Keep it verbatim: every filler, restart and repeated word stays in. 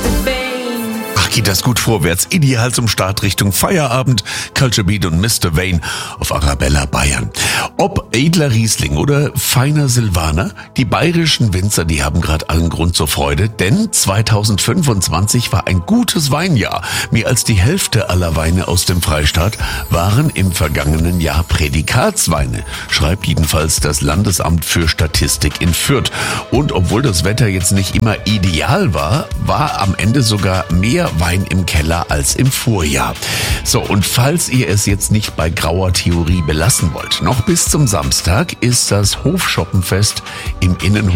Ach, geht das gut vorwärts. Ideal zum Start Richtung Feierabend. Culture Beat und Mister Vane auf Arabella Bayern. Ob edler Riesling oder feiner Silvaner, die bayerischen Winzer, die haben gerade allen Grund zur Freude, denn zweitausendfünfundzwanzig war ein gutes Weinjahr. Mehr als die Hälfte aller Weine aus dem Freistaat waren im vergangenen Jahr Prädikatsweine, schreibt jedenfalls das Landesamt für Statistik in Fürth. Und obwohl das Wetter jetzt nicht immer ideal war, war am Ende sogar mehr Wein im Keller als im Vorjahr. So, und falls ihr es jetzt nicht bei grauer Theorie belassen wollt, noch bis zum Samstag ist das Hofschoppenfest im Innenhof